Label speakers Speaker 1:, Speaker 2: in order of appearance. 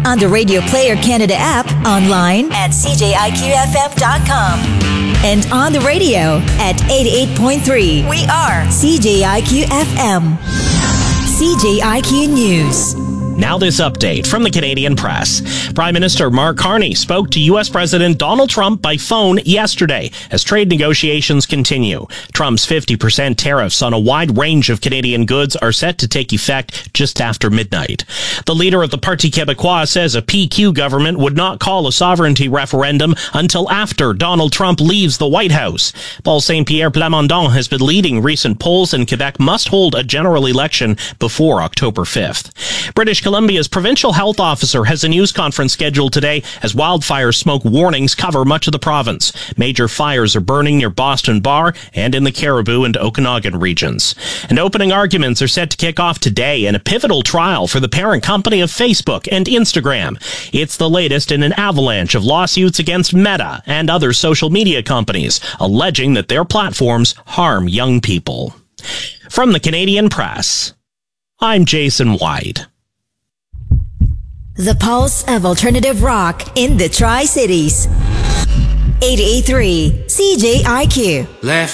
Speaker 1: on the Radio Player Canada app, online at cjiqfm.com, and on the radio at 88.3. We are CJIQ-FM. CJIQ News.
Speaker 2: Now this update from the Canadian Press. Prime Minister Mark Carney spoke to U.S. President Donald Trump by phone yesterday as trade negotiations continue. Trump's 50% tariffs on a wide range of Canadian goods are set to take effect just after midnight. The leader of the Parti Québécois says a PQ government would not call a sovereignty referendum until after Donald Trump leaves the White House. Paul Saint-Pierre Plamondon has been leading recent polls, and Quebec must hold a general election before October 5th. British Columbia's provincial health officer has a news conference scheduled today as wildfire smoke warnings cover much of the province. Major fires are burning near Boston Bar and in the Caribou and Okanagan regions. And opening arguments are set to kick off today in a pivotal trial for the parent company of Facebook and Instagram. It's the latest in an avalanche of lawsuits against Meta and other social media companies, alleging that their platforms harm young people. From the Canadian Press, I'm Jason White.
Speaker 1: The pulse of alternative rock in the Tri-Cities. 88.3 CJIQ.
Speaker 3: Left.